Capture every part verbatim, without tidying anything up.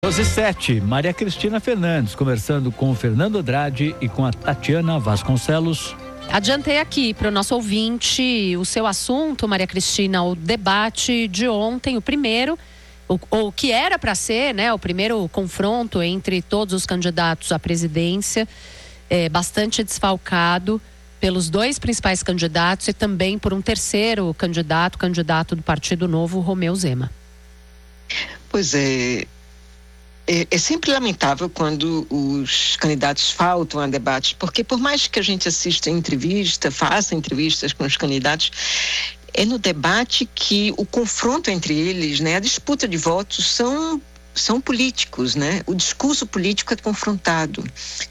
doze e sete, Maria Cristina Fernandes, conversando com o Fernando Andrade e com a Tatiana Vasconcelos. Adiantei aqui para o nosso ouvinte o seu assunto, Maria Cristina, o debate de ontem, o primeiro, o, o que era para ser, né, o primeiro confronto entre todos os candidatos à presidência, é, bastante desfalcado pelos dois principais candidatos e também por um terceiro candidato, candidato do Partido Novo, Romeu Zema. Pois é. É, é sempre lamentável quando os candidatos faltam a debates, porque por mais que a gente assista entrevista, faça entrevistas com os candidatos, é no debate que o confronto entre eles, né, a disputa de votos são, são políticos, né? O discurso político é confrontado.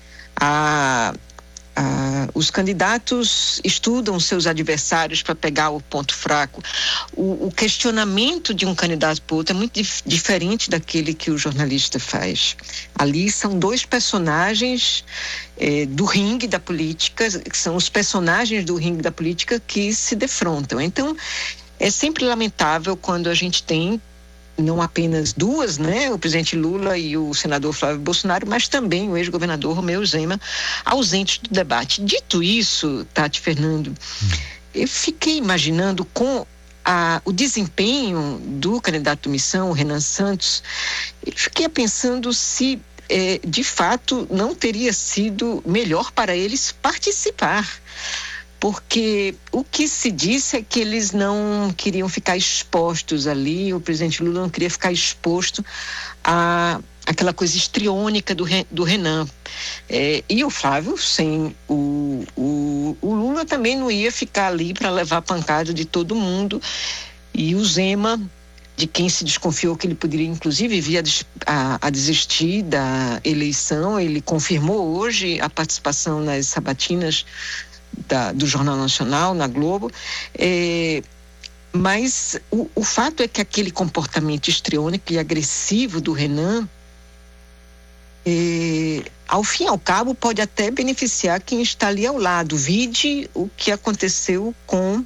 A Ah, os candidatos estudam seus adversários para pegar o ponto fraco. O, o questionamento de um candidato para o outro é muito dif- diferente daquele que o jornalista faz. Ali são dois personagens eh, do ringue da política, que são os personagens do ringue da política que se defrontam. Então, é sempre lamentável quando a gente tem não apenas duas, né, o presidente Lula e o senador Flávio Bolsonaro, mas também o ex-governador Romeu Zema ausentes do debate. Dito isso, Tati, Fernando, eu fiquei imaginando com a, o desempenho do candidato missão, o Renan Santos, eu fiquei pensando se eh, de fato não teria sido melhor para eles participar. Porque o que se disse é que eles não queriam ficar expostos ali, o presidente Lula não queria ficar exposto a aquela coisa histriônica do, do Renan. É, e o Flávio, sem o, o, o Lula, também não ia ficar ali para levar pancada de todo mundo. E o Zema, de quem se desconfiou que ele poderia, inclusive, vir a, a, a desistir da eleição, ele confirmou hoje a participação nas sabatinas Da, do Jornal Nacional, na Globo, é, mas o, o fato é que aquele comportamento histriônico e agressivo do Renan, é, ao fim e ao cabo, pode até beneficiar quem está ali ao lado. Vide o que aconteceu com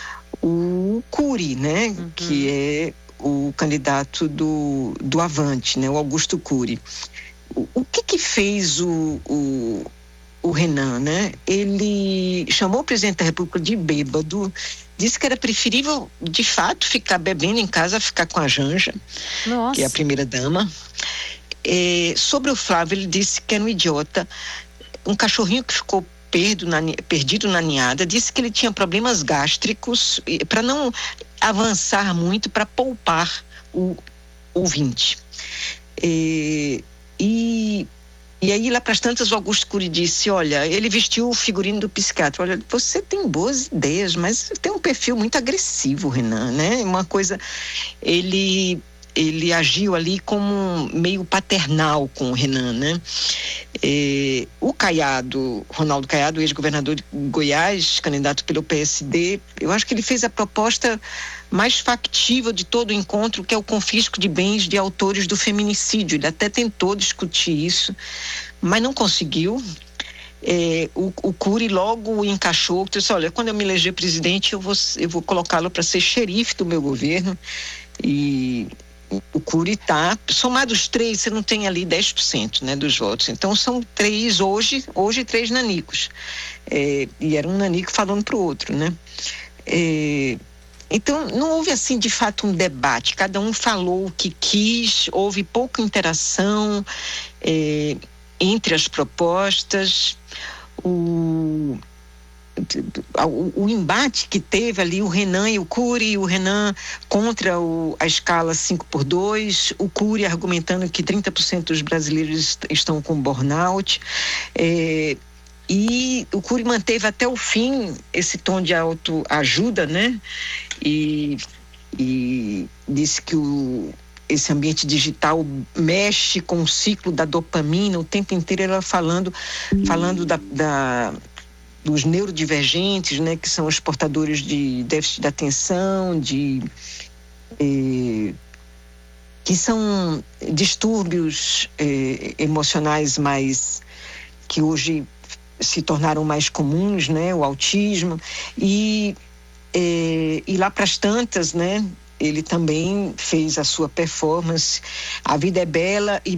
o Cury, né? Uhum. Que é o candidato do, do Avante, né? O Augusto Cury. O, o que que fez o, o o Renan, né? Ele chamou o presidente da República de bêbado, disse que era preferível, de fato, ficar bebendo em casa, ficar com a Janja, Nossa. que é a primeira dama. É, sobre o Flávio, ele disse que era um idiota, um cachorrinho que ficou perdido na, perdido na ninhada, disse que ele tinha problemas gástricos, para não avançar muito, para poupar o ouvinte. É, e E aí, lá para as tantas, o Augusto Cury disse, olha, ele vestiu o figurino do psiquiatra. Olha, você tem boas ideias, mas tem um perfil muito agressivo, Renan, né? Uma coisa, ele, ele agiu ali como meio paternal com o Renan, né? É, o Caiado, Ronaldo Caiado, ex-governador de Goiás, candidato pelo P S D, eu acho que ele fez a proposta mais factível de todo o encontro, que é o confisco de bens de autores do feminicídio. Ele até tentou discutir isso, mas não conseguiu. É, o, o Cury logo encaixou, disse, olha, quando eu me eleger presidente, eu vou, eu vou colocá-lo para ser xerife do meu governo. E o Cury está, somado os três, você não tem ali dez por cento, né, dos votos. Então são três hoje, hoje três nanicos. É, e era um nanico falando para o outro, né? É, Então, não houve, assim, de fato, um debate. Cada um falou o que quis, houve pouca interação é, entre as propostas. O, o, o embate que teve ali, o Renan e o Cury, o Renan contra o, a escala cinco por dois, o Cury argumentando que trinta por cento dos brasileiros estão com burnout. É, E o Cury manteve até o fim esse tom de autoajuda, né? E, e disse que o, esse ambiente digital mexe com o ciclo da dopamina, o tempo inteiro ela falando, falando da, da, dos neurodivergentes, né? Que são os portadores de déficit de atenção, de, eh, que são distúrbios eh, emocionais mais, que hoje se tornaram mais comuns, né, o autismo, e, é, e lá para as tantas, né, ele também fez a sua performance. A Vida é Bela e